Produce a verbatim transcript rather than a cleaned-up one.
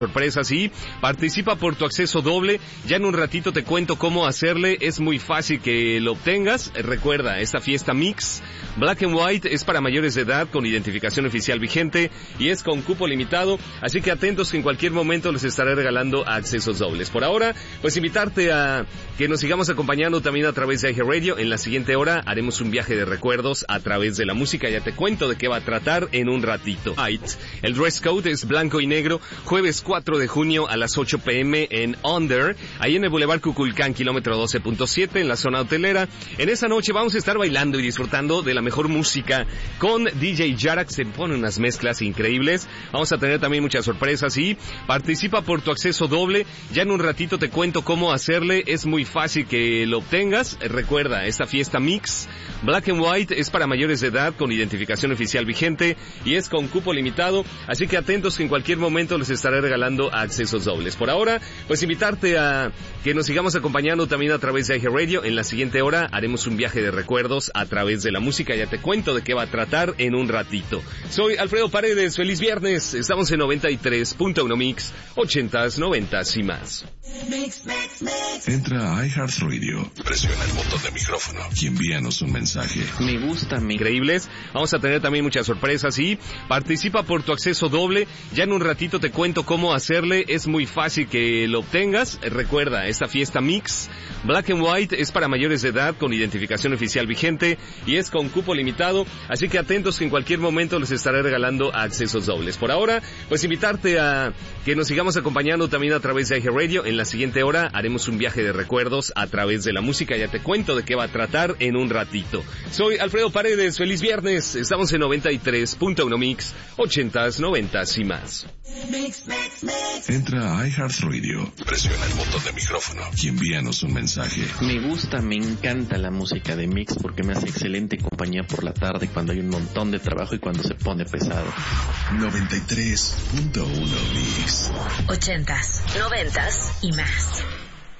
sorpresas y participa por tu acceso doble. Ya en un ratito te cuento cómo hacerle, es muy fácil que lo obtengas. Recuerda, esta fiesta mix Black and White es para mayores de edad con identificación oficial vigente y es con cupo limitado, así que atentos que en cualquier momento les estaré regalando accesos dobles. Por ahora, pues invitarte a que nos sigamos acompañando también a través de iHeartRadio. En la siguiente hora haremos un viaje de recuerdos a través de la música, ya te cuento de qué va a tratar en un ratito. El dress code es blanco y negro, jueves cuatro de junio a las ocho pm en Under, ahí en el Boulevard Cuculcán, kilómetro doce punto siete, en la zona hotelera. En esa noche vamos a estar bailando y disfrutando de la mejor música con D J Jarak, se pone unas mezclas increíbles. Vamos a tener también muchas sorpresas y participa por tu acceso doble. Ya en un ratito te cuento cómo hacerle, es muy fácil que lo obtengas. Recuerda, esta fiesta mix Black and White es para mayores de edad con identificación oficial vigente y es con cupo limitado, así que atentos que en cualquier momento les estaré regalando accesos dobles. Por ahora, pues invitarte a que nos sigamos acompañando también a través de iHeartRadio. En la siguiente hora haremos un viaje de recuerdos a través de la música, ya te cuento de qué va a tratar en un ratito. Soy Alfredo Paredes, feliz viernes, estamos en noventa y tres punto uno Mix, ochentas, noventas y más. Mix, mix, mix. Entra a iHeartRadio, presiona el botón de micrófono y envíanos un mensaje. Me gusta, me... increíbles. Vamos a tener también muchas sorpresas y participa por tu acceso doble. Ya en un ratito te cuento cómo hacerle, es muy fácil que lo obtengas. Recuerda, esta fiesta mix Black and White es para mayores de edad con identificación oficial vigente y es con cupo limitado, así que atentos que en cualquier momento les estaré regalando accesos dobles. Por ahora, pues invitarte a que nos sigamos acompañando también a través de iHeartRadio. En la siguiente hora haremos un viaje de recuerdos a través de la música, ya te cuento de qué va a tratar en un ratito. Soy Alfredo Paredes, feliz viernes, estamos en noventa y tres punto uno Mix, ochentas, noventas y más. Mix, mix, mix. Entra a iHeartRadio, presiona el botón de micrófono y envíanos un mensaje. Me gusta, me encanta la música de Mix porque me hace excelente compañía por la tarde cuando hay un montón de trabajo y cuando se pone pesado. noventa y tres punto uno Mix. Ochentas, noventas y más.